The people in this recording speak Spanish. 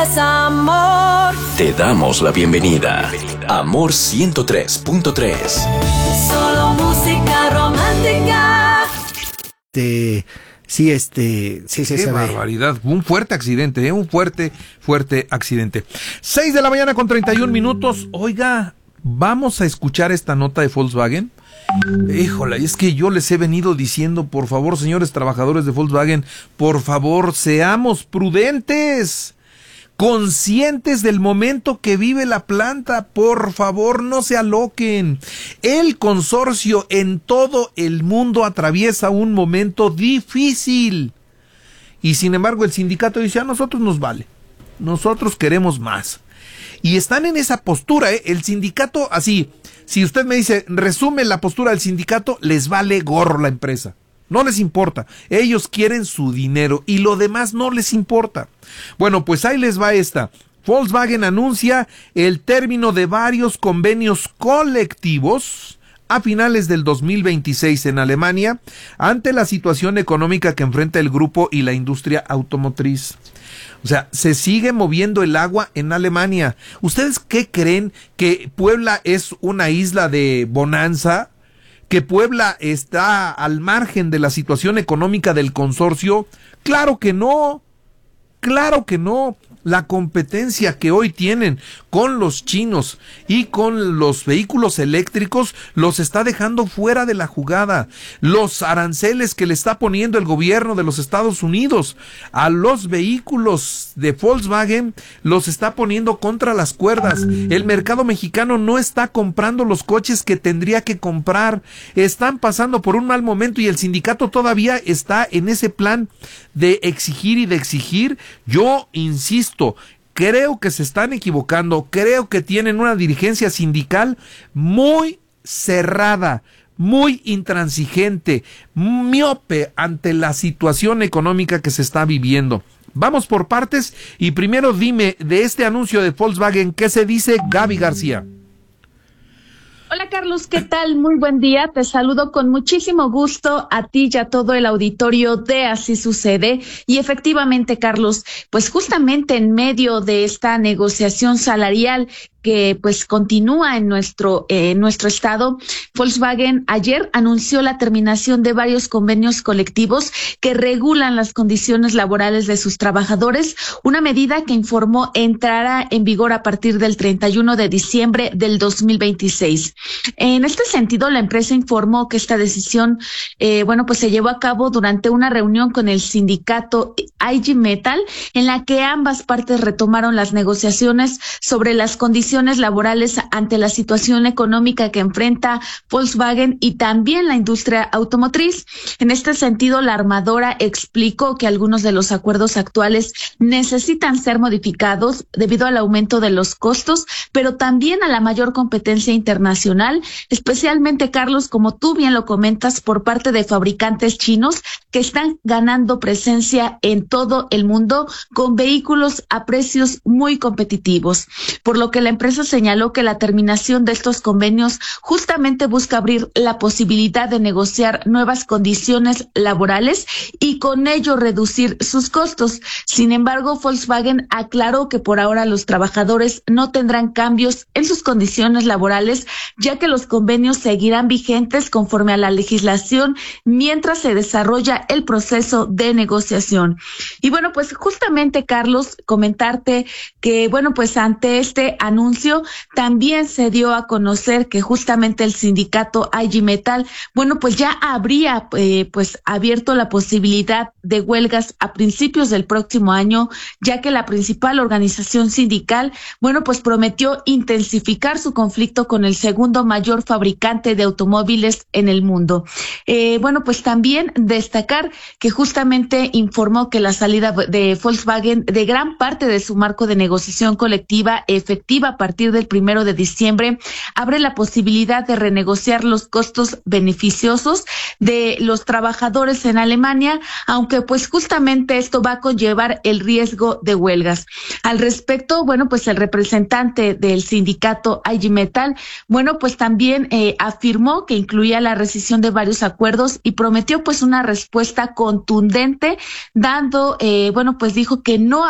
Amor. Te damos la bienvenida. Amor 103.3. Solo música romántica. Sí, Qué sabe. barbaridad. Un fuerte accidente, un fuerte accidente. 6 de la mañana con 31 minutos. Oiga, vamos a escuchar esta nota de Volkswagen. Híjole, es que yo les he venido diciendo, por favor, señores trabajadores de Volkswagen, por favor, seamos prudentes, conscientes del momento que vive la planta, por favor, no se aloquen. El consorcio en todo el mundo atraviesa un momento difícil. Y sin embargo el sindicato dice, a nosotros nos vale, nosotros queremos más. Y están en esa postura, el sindicato así, si usted me dice, resume la postura del sindicato, les vale gorro la empresa. No les importa, ellos quieren su dinero y lo demás no les importa. Bueno, pues ahí les va esta. Volkswagen anuncia el término de varios convenios colectivos a finales del 2026 en Alemania ante la situación económica que enfrenta el grupo y la industria automotriz. O sea, se sigue moviendo el agua en Alemania. ¿Ustedes qué creen? ¿Que Puebla es una isla de bonanza? ¿Que Puebla está al margen de la situación económica del consorcio? ¡Claro que no! ¡Claro que no! La competencia que hoy tienen con los chinos y con los vehículos eléctricos los está dejando fuera de la jugada. Los aranceles que le está poniendo el gobierno de los Estados Unidos a los vehículos de Volkswagen los está poniendo contra las cuerdas. El mercado mexicano no está comprando los coches que tendría que comprar. Están pasando por un mal momento y el sindicato todavía está en ese plan de exigir y de exigir. Yo insisto, creo que se están equivocando, creo que tienen una dirigencia sindical muy cerrada, muy intransigente, miope ante la situación económica que se está viviendo. Vamos por partes y primero dime de este anuncio de Volkswagen, ¿qué se dice, Gaby García? Hola Carlos, ¿qué tal? Muy buen día. Te saludo con muchísimo gusto a ti y a todo el auditorio de Así Sucede. Y efectivamente, Carlos, pues justamente en medio de esta negociación salarial que pues continúa en nuestro estado, Volkswagen ayer anunció la terminación de varios convenios colectivos que regulan las condiciones laborales de sus trabajadores, una medida que informó entrará en vigor a partir del 31 de diciembre del 2026. En este sentido, la empresa informó que esta decisión, pues se llevó a cabo durante una reunión con el sindicato IG Metall, en la que ambas partes retomaron las negociaciones sobre las condiciones laborales ante la situación económica que enfrenta Volkswagen y también la industria automotriz. En este sentido, la armadora explicó que algunos de los acuerdos actuales necesitan ser modificados debido al aumento de los costos, pero también a la mayor competencia internacional, especialmente, Carlos, como tú bien lo comentas, por parte de fabricantes chinos que están ganando presencia en todo el mundo con vehículos a precios muy competitivos, por lo que la empresa señaló que la terminación de estos convenios justamente busca abrir la posibilidad de negociar nuevas condiciones laborales y con ello reducir sus costos. Sin embargo, Volkswagen aclaró que por ahora los trabajadores no tendrán cambios en sus condiciones laborales, ya que los convenios seguirán vigentes conforme a la legislación mientras se desarrolla el proceso de negociación. Y bueno, pues justamente, Carlos, comentarte que, bueno, pues ante este anuncio también se dio a conocer que justamente el sindicato IG Metall, bueno, pues ya habría abierto la posibilidad de huelgas a principios del próximo año, ya que la principal organización sindical, bueno, pues prometió intensificar su conflicto con el segundo mayor fabricante de automóviles en el mundo. Bueno, pues también destacar que justamente informó que la salida de Volkswagen de gran parte de su marco de negociación colectiva efectiva a partir del 1 de diciembre abre la posibilidad de renegociar los costos beneficiosos de los trabajadores en Alemania, aunque pues justamente esto va a conllevar el riesgo de huelgas. Al respecto, bueno, pues el representante del sindicato IG Metall, bueno, pues también afirmó que incluía la rescisión de varios acuerdos y prometió pues una respuesta contundente, dando, bueno, pues dijo que no